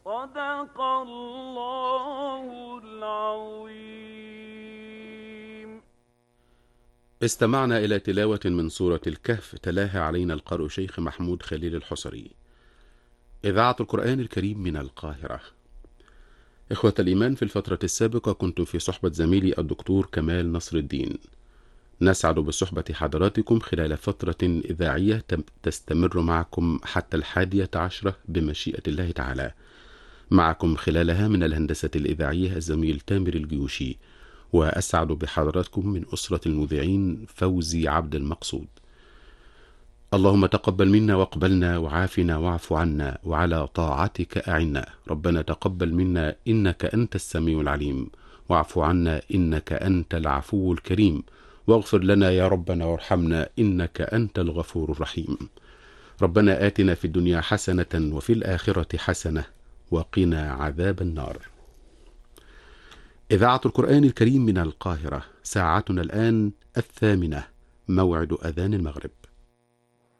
صدق الله العظيم. استمعنا إلى تلاوة من سورة الكهف تلاها علينا القارئ شيخ محمود خليل الحصري. إذاعة القرآن الكريم من القاهرة. إخوة الإيمان، في الفترة السابقة كنت في صحبة زميلي الدكتور كمال نصر الدين. نسعد بصحبة حضراتكم خلال فترة إذاعية تستمر معكم حتى 11 بمشيئة الله تعالى. معكم خلالها من الهندسة الإذاعية الزميل تامر الجيوشي، وأسعد بحضراتكم من أسرة المذيعين فوزي عبد المقصود. اللهم تقبل منا واقبلنا وعافنا واعف عنا وعلى طاعتك أعنا. ربنا تقبل منا إنك أنت السميع العليم، واعف عنا إنك أنت العفو الكريم، واغفر لنا يا ربنا وارحمنا إنك أنت الغفور الرحيم. ربنا آتنا في الدنيا حسنة وفي الآخرة حسنة وقنا عذاب النار. إذاعة القرآن الكريم من القاهرة، ساعتنا الآن 8:00، موعد أذان المغرب.